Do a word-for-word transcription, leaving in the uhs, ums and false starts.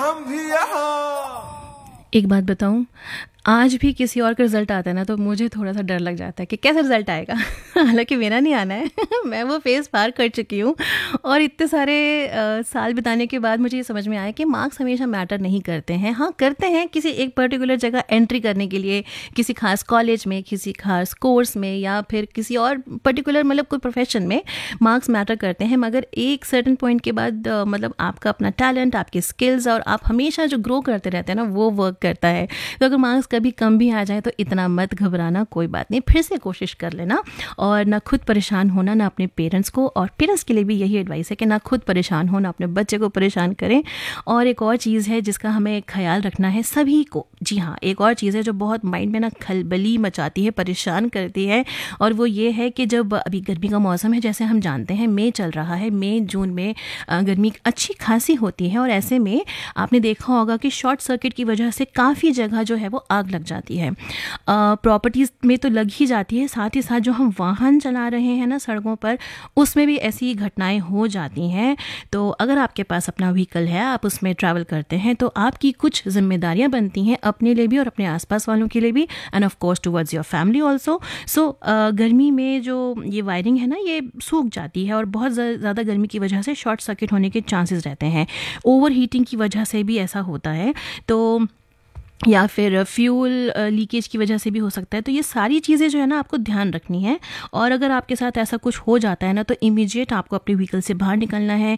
हम भी यहाँ। एक बात बताऊं, आज भी किसी और का रिजल्ट आता है ना तो मुझे थोड़ा सा डर लग जाता है कि कैसा रिजल्ट आएगा। हालांकि मेरा नहीं आना है। मैं वो फेज़ पार कर चुकी हूँ और इतने सारे आ, साल बिताने के बाद मुझे ये समझ में आया कि मार्क्स हमेशा मैटर नहीं करते हैं। हाँ, करते हैं किसी एक पर्टिकुलर जगह एंट्री करने के लिए, किसी खास कॉलेज में, किसी खास कोर्स में, या फिर किसी और पर्टिकुलर मतलब कोई प्रोफेशन में मार्क्स मैटर करते हैं। मगर एक सर्टन पॉइंट के बाद आ, मतलब आपका अपना टैलेंट, आपके स्किल्स और आप हमेशा जो ग्रो करते रहते हैं ना, वो वर्क करता है। तो अगर मार्क्स कभी कम भी आ जाए तो इतना मत घबराना, कोई बात नहीं, फिर से कोशिश कर लेना और ना खुद परेशान होना, ना अपने पेरेंट्स को। और पेरेंट्स के लिए भी यही एडवाइस है कि ना खुद परेशान हो, ना अपने बच्चे को परेशान करें। और एक और चीज़ है जिसका हमें ख्याल रखना है सभी को। जी हाँ, एक और चीज़ है जो बहुत माइंड में ना खलबली मचाती है, परेशान करती है, और वो ये है कि जब अभी गर्मी का मौसम है, जैसे हम जानते हैं मई चल रहा है, मई जून में गर्मी अच्छी खासी होती है, और ऐसे में आपने देखा होगा कि शॉर्ट सर्किट की वजह से काफ़ी जगह जो है वो आग लग जाती है। प्रॉपर्टीज़ में तो लग ही जाती है, साथ ही साथ जो हम वाहन चला रहे हैं ना सड़कों पर, उसमें भी ऐसी घटनाएं हो जाती हैं। तो अगर आपके पास अपना व्हीकल है, आप उसमें ट्रैवल करते हैं, तो आपकी कुछ जिम्मेदारियां बनती हैं अपने लिए भी और अपने आसपास वालों के लिए भी, end of course towards your family also. सो गर्मी में जो ये वायरिंग है ना, ये सूख जाती है और बहुत ज़्यादा गर्मी की वजह से शॉर्ट सर्किट होने के चांसेस रहते हैं। ओवर हीटिंग की वजह से भी ऐसा होता है, तो या फिर फ्यूल लीकेज की वजह से भी हो सकता है। तो ये सारी चीज़ें जो है ना आपको ध्यान रखनी है। और अगर आपके साथ ऐसा कुछ हो जाता है ना, तो इमीडिएट आपको अपने व्हीकल से बाहर निकलना है,